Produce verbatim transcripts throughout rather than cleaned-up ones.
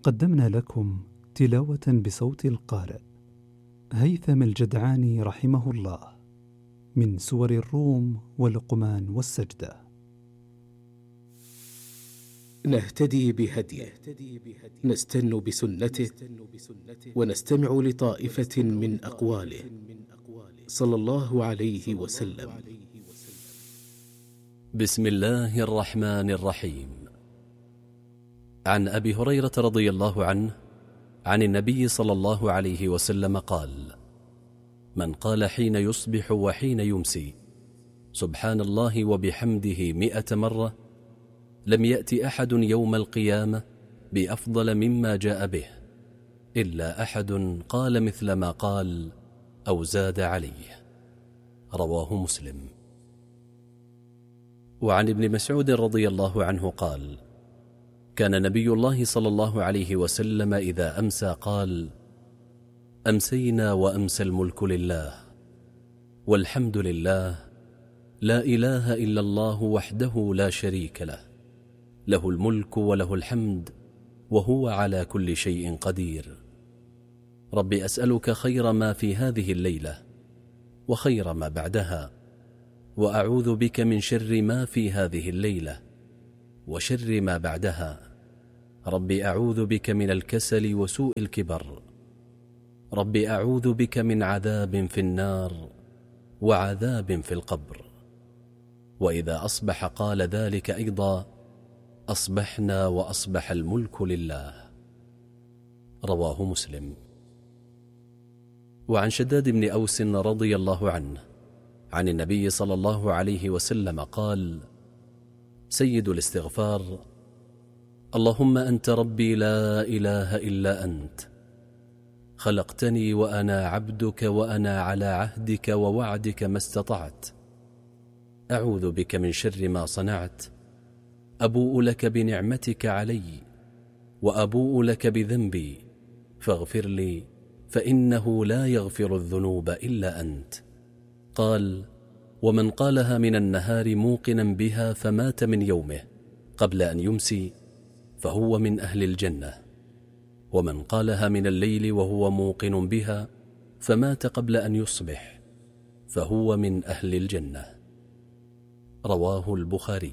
قدمنا لكم تلاوة بصوت القارئ هيثم الجدعاني رحمه الله من سور الروم ولقمان والسجدة. نهتدي بهديه، نستن بسنته، ونستمع لطائفة من أقواله صلى الله عليه وسلم. بسم الله الرحمن الرحيم. عن أبي هريرة رضي الله عنه عن النبي صلى الله عليه وسلم قال: من قال حين يصبح وحين يمسي سبحان الله وبحمده مئة مرة لم يأتي أحد يوم القيامة بأفضل مما جاء به إلا أحد قال مثل ما قال أو زاد عليه. رواه مسلم. وعن ابن مسعود رضي الله عنه قال: كان نبي الله صلى الله عليه وسلم إذا أمسى قال: أمسينا وأمسى الملك لله والحمد لله لا إله إلا الله وحده لا شريك له له الملك وله الحمد وهو على كل شيء قدير. رب أسألك خير ما في هذه الليلة وخير ما بعدها، وأعوذ بك من شر ما في هذه الليلة وشر ما بعدها. رب أعوذ بك من الكسل وسوء الكبر. رب أعوذ بك من عذاب في النار وعذاب في القبر. وإذا أصبح قال ذلك أيضا: أصبحنا وأصبح الملك لله. رواه مسلم. وعن شداد بن أوس رضي الله عنه عن النبي صلى الله عليه وسلم قال: سيد الاستغفار: اللهم أنت ربي لا إله إلا أنت، خلقتني وأنا عبدك وأنا على عهدك ووعدك ما استطعت، أعوذ بك من شر ما صنعت، أبوء لك بنعمتك علي وأبوء لك بذنبي فاغفر لي فإنه لا يغفر الذنوب إلا أنت. قال: ومن قالها من النهار موقنا بها فمات من يومه قبل أن يمسي فهو من أهل الجنة، ومن قالها من الليل وهو موقن بها فمات قبل أن يصبح فهو من أهل الجنة. رواه البخاري.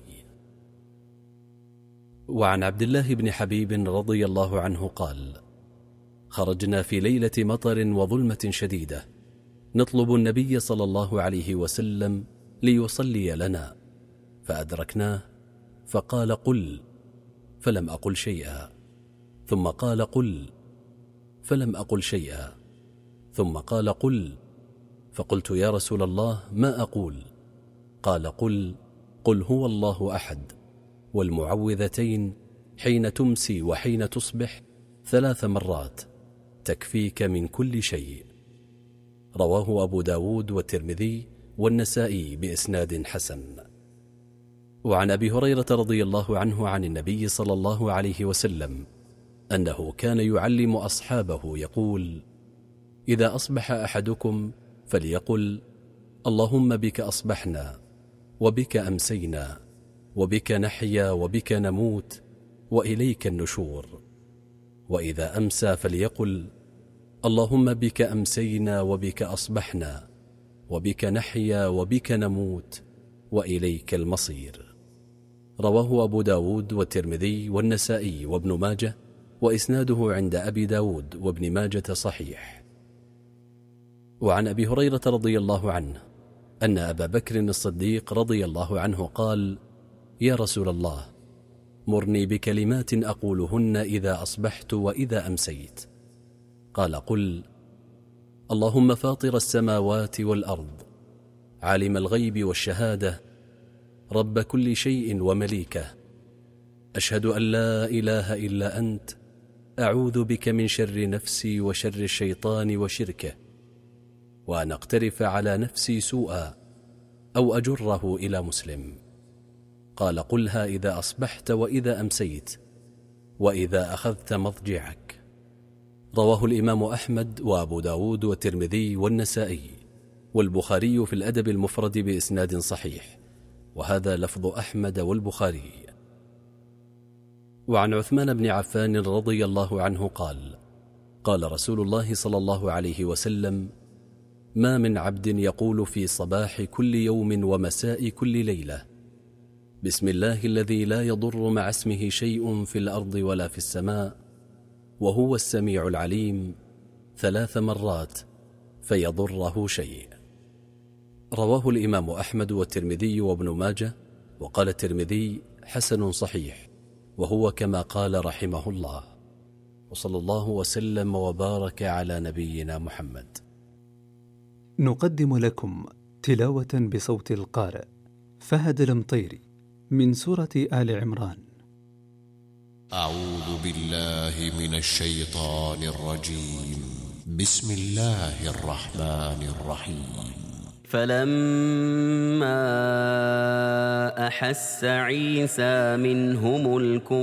وعن عبد الله بن حبيب رضي الله عنه قال: خرجنا في ليلة مطر وظلمة شديدة نطلب النبي صلى الله عليه وسلم ليصلي لنا، فأدركناه فقال: قل، فلم أقل شيئا، ثم قال: قل، فلم أقل شيئا، ثم قال: قل، فقلت: يا رسول الله ما أقول؟ قال: قل قل هو الله أحد والمعوذتين حين تمسي وحين تصبح ثلاث مرات تكفيك من كل شيء. رواه أبو داود والترمذي والنسائي بإسناد حسن. وعن أبي هريرة رضي الله عنه عن النبي صلى الله عليه وسلم أنه كان يعلم أصحابه يقول: إذا أصبح أحدكم فليقل: اللهم بك أصبحنا وبك أمسينا وبك نحيا وبك نموت وإليك النشور. وإذا أمسى فليقل: اللهم بك أمسينا وبك أصبحنا وبك نحيا وبك نموت وإليك المصير. رواه أبو داود والترمذي والنسائي وابن ماجه، وإسناده عند أبي داود وابن ماجة صحيح. وعن أبي هريرة رضي الله عنه أن أبا بكر الصديق رضي الله عنه قال: يا رسول الله، مرني بكلمات أقولهن إذا أصبحت وإذا أمسيت. قال: قل: اللهم فاطر السماوات والأرض، عالم الغيب والشهادة، رب كل شيء ومليكه، أشهد أن لا إله إلا أنت، أعوذ بك من شر نفسي وشر الشيطان وشركه، وأن أقترف على نفسي سوءا أو أجره إلى مسلم. قال: قلها إذا أصبحت وإذا أمسيت وإذا أخذت مضجعك. رواه الإمام أحمد وأبو داود والترمذي والنسائي والبخاري في الأدب المفرد بإسناد صحيح، وهذا لفظ أحمد والبخاري. وعن عثمان بن عفان رضي الله عنه قال: قال رسول الله صلى الله عليه وسلم: ما من عبد يقول في صباح كل يوم ومساء كل ليلة: بسم الله الذي لا يضر مع اسمه شيء في الأرض ولا في السماء وهو السميع العليم، ثلاث مرات فيضره شيء. رواه الإمام أحمد والترمذي وابن ماجه، وقال الترمذي: حسن صحيح، وهو كما قال رحمه الله. وصلى الله وسلم وبارك على نبينا محمد. نقدم لكم تلاوة بصوت القارئ فهد المطيري من سورة آل عمران. أعوذ بالله من الشيطان الرجيم. بسم الله الرحمن الرحيم. فلما أحس عيسى منهم الكفر